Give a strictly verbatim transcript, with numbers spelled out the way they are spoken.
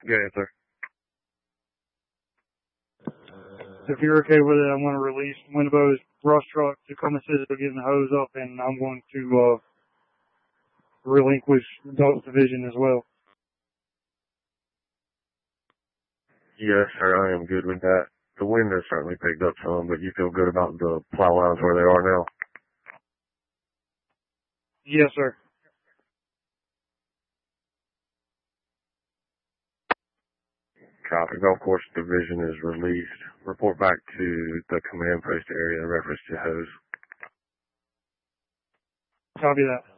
Good answer. If you're okay with it, I'm going to release Winnebow's brush truck to come assist with getting the hose up, and I'm going to uh, relinquish Doug's division as well. Yes, sir, I am good with that. The wind has certainly picked up some, but you feel good about the plow lines where they are now? Yes, sir. Copy. Golf Course Division is released. Report back to the command post area in reference to hose. Copy that.